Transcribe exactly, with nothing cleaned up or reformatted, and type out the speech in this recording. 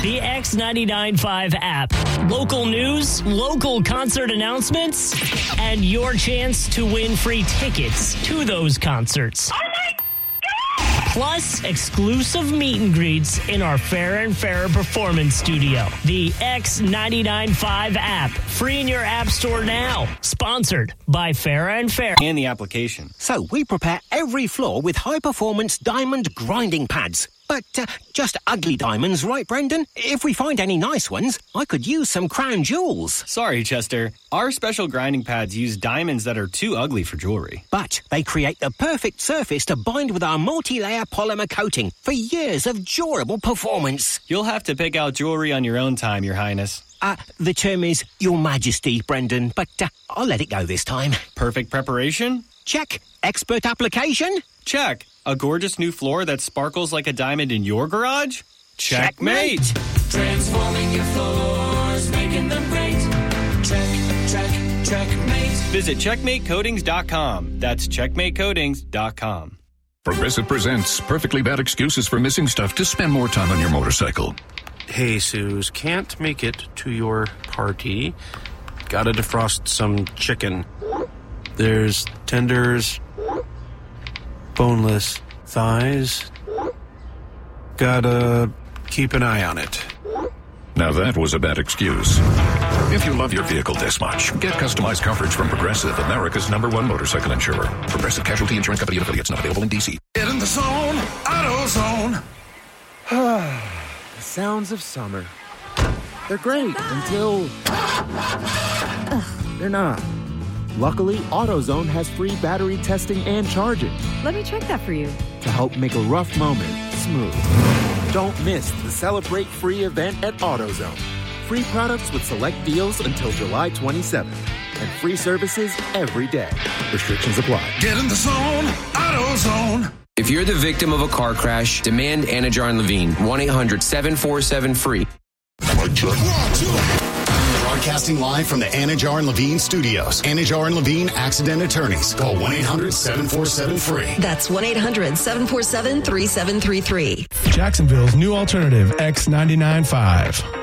The X ninety-nine point five app. Local news, local concert announcements, and your chance to win free tickets to those concerts. Oh my God! Plus, exclusive meet and greets in our Fairer and Fairer Performance Studio. The X ninety-nine point five app. Free in your app store now. Sponsored by Fairer and Fairer. And the application. So we prepare every floor with high-performance diamond grinding pads. But uh, just ugly diamonds, right, Brendan? If we find any nice ones, I could use some crown jewels. Sorry, Chester. Our special grinding pads use diamonds that are too ugly for jewelry. But they create the perfect surface to bind with our multi-layer polymer coating for years of durable performance. You'll have to pick out jewelry on your own time, Your Highness. Uh, the term is Your Majesty, Brendan, but uh, I'll let it go this time. Perfect preparation? Check. Expert application? Check. A gorgeous new floor that sparkles like a diamond in your garage? Checkmate! Transforming your floors, making them great. Check, check, checkmate. Visit checkmate coatings dot com. That's checkmate coatings dot com. Progressive presents Perfectly Bad Excuses for Missing Stuff to Spend More Time on Your Motorcycle. Hey, Suze, can't make it to your party. Gotta defrost some chicken. There's tenders, boneless thighs. Gotta keep an eye on it. Now that was a bad excuse. If you love your vehicle this much, get customized coverage from Progressive, America's number one motorcycle insurer. Progressive Casualty Insurance Company and affiliates, not available in D C. Get in the zone, AutoZone. The sounds of summer. They're great until they're not. Luckily, AutoZone has free battery testing and charging Let me check that for you. to help make a rough moment smooth. Don't miss the Celebrate Free event at AutoZone. Free products with select deals until July twenty-seventh. And free services every day. Restrictions apply. Get in the zone, AutoZone. If you're the victim of a car crash, demand Anajar and Levine. one eight hundred seven four seven free. Broadcasting live from the Anajar and Levine studios. Anajar and Levine accident attorneys. Call one eight hundred seven four seven free. That's one eight hundred seven four seven three seven three three. Jacksonville's new alternative, X ninety-nine point five.